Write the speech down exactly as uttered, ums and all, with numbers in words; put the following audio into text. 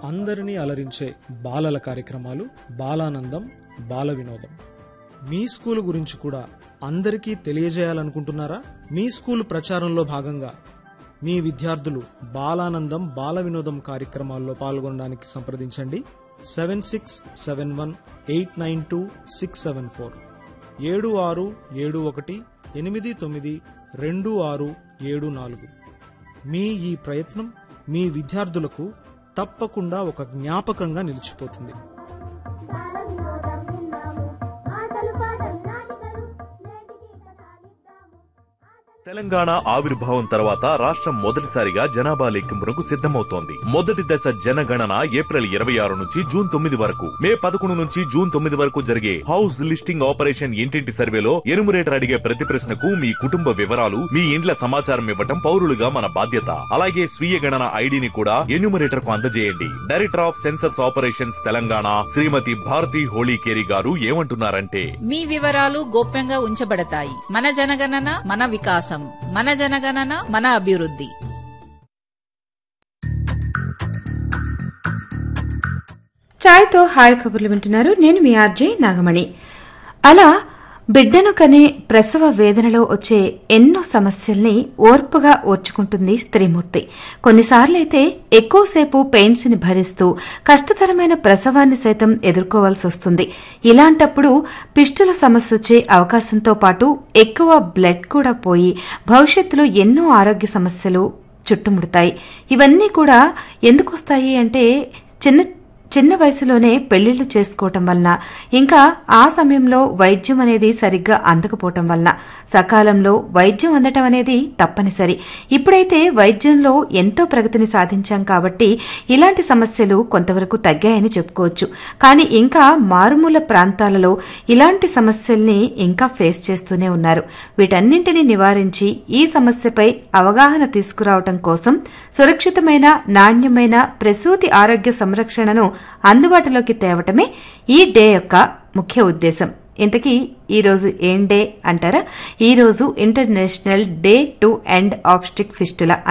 అందరినీ అలరించే బాలల కార్యక్రమాలు బాలానందం బాల వినోదం. మీ స్కూల్ గురించి కూడా అందరికీ తెలియజేయాలనుకుంటున్నారా? మీ స్కూల్ ప్రచారంలో భాగంగా మీ విద్యార్థులు బాలానందం బాల వినోదం కార్యక్రమాల్లో పాల్గొనడానికి సంప్రదించండి. Seven six seven one eight nine two six seven four ఏడు ఆరు ఏడు ఒకటి ఎనిమిది తొమ్మిది రెండు ఆరు ఏడు నాలుగు. మీ ఈ ప్రయత్నం మీ విద్యార్థులకు తప్పకుండా ఒక జ్ఞాపకంగా నిలిచిపోతుంది. తెలంగాణ ఆవిర్భావం తర్వాత రాష్ట్రం మొదటిసారిగా జనాభా లెక్కింపునకు సిద్ధమవుతోంది. మొదటి దశ జనగణన ఏప్రిల్ ఇరవై ఆరు నుంచి జూన్ తొమ్మిది వరకు, మే పదకొండు నుంచి జూన్ తొమ్మిది వరకు జరిగే హౌస్ లిస్టింగ్ ఆపరేషన్ ఇంటింటి సర్వేలో ఎనుమరేటర్ అడిగే ప్రతి ప్రశ్నకు మీ కుటుంబ వివరాలు, మీ ఇండ్ల సమాచారం ఇవ్వటం పౌరులుగా మన బాధ్యత. అలాగే స్వీయ గణన ఐడిని కూడా ఎన్యూమరేటర్ కు అందజేయండి. Director of census operations Telangana శ్రీమతి భారతి హోళీకేరి గారు ఏమంటున్నారంటే, మీ వివరాలు గోప్యంగా ఉంచబడతాయి. మన జనగణన మన వికాసం, మన జనగణన మన అభివృద్ధి. ఛాయ్తో హాయ్ కబుర్లు వింటున్నారు. నేను మీ ఆర్జే నాగమణి. అలా బిడ్డను కనే ప్రసవ వేదనలో వచ్చే ఎన్నో సమస్యల్ని ఓర్పుగా ఓర్చుకుంటుంది స్త్రీమూర్తి. కొన్నిసార్లైతే ఎక్కువసేపు పెయిన్స్ ని భరిస్తూ కష్టతరమైన ప్రసవాన్ని సైతం ఎదుర్కోవాల్సి వస్తుంది. ఇలాంటప్పుడు పిస్టుల సమస్య వచ్చే అవకాశంతో పాటు ఎక్కువ బ్లడ్ కూడా పోయి భవిష్యత్తులో ఎన్నో ఆరోగ్య సమస్యలు చుట్టుముడతాయి. ఇవన్నీ కూడా ఎందుకొస్తాయి అంటే చిన్న చిన్న వయసులోనే పెళ్లిళ్లు చేసుకోవటం వలన, ఇంకా ఆ సమయంలో వైద్యం అనేది సరిగ్గా అందకపోవటం వలన. సకాలంలో వైద్యం అందటం అనేది తప్పనిసరి. ఇప్పుడైతే వైద్యంలో ఎంతో ప్రగతిని సాధించాం కాబట్టి ఇలాంటి సమస్యలు కొంతవరకు తగ్గాయని చెప్పుకోవచ్చు. కానీ ఇంకా మారుమూల ప్రాంతాలలో ఇలాంటి సమస్యల్ని ఇంకా ఫేస్ చేస్తూనే ఉన్నారు. వీటన్నింటినీ నివారించి ఈ సమస్యపై అవగాహన తీసుకురావటం కోసం సురక్షితమైన నాణ్యమైన ప్రసూతి ఆరోగ్య సంరక్షణను అందుబాటులోకి తేవటమే ఈ డే యొక్క ముఖ్య ఉద్దేశం. ఇంతకీ ఈరోజు ఏం డే అంటారా? ఈరోజు international day to end ఆబ్స్టిక్ fistula